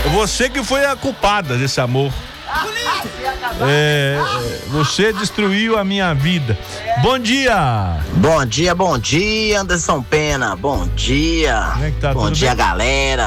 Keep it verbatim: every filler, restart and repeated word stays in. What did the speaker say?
Você que foi a culpada desse amor. É, você destruiu a minha vida. Bom dia. Bom dia, bom dia, Anderson Pena. Bom dia. Como é que tá? Bom Tudo dia, bem? galera.